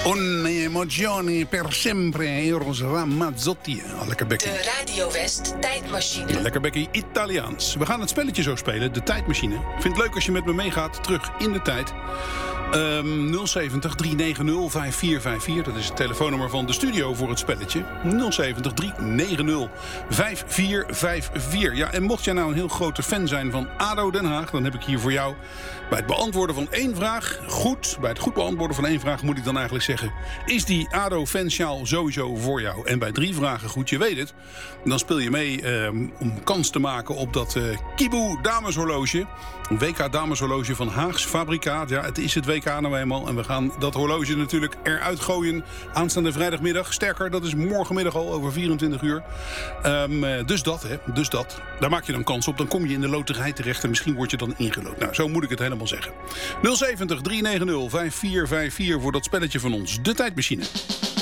Ogni emozione per sempre, Eros Ramazzotti. Lekker bekkie. De Radio West tijdmachine. Lekker bekkie Italiaans. We gaan het spelletje zo spelen, de tijdmachine. Ik vind het leuk als je met me meegaat, terug in de tijd. 070 390 5454, dat is het telefoonnummer van de studio voor het spelletje. 070 390 5454. Ja, en mocht jij nou een heel grote fan zijn van ADO Den Haag, dan heb ik hier voor jou bij het beantwoorden van één vraag goed. Bij het goed beantwoorden van één vraag moet ik dan eigenlijk zeggen: is die ADO-fansjaal sowieso voor jou? En bij 3 vragen goed, je weet het. Dan speel je mee om kans te maken op dat Kibu dameshorloge. Een WK dameshorloge van Haags Fabrikaat. Ja, het is het WK nou eenmaal. En we gaan dat horloge natuurlijk eruit gooien aanstaande vrijdagmiddag. Sterker, dat is morgenmiddag al over 24 uur. Dus dat. Daar maak je dan kans op. Dan kom je in de loterij terecht en misschien word je dan ingeloot. Nou, zo moet ik het helemaal zeggen. 070 390 5454 voor dat spelletje van ons. De tijdmachine.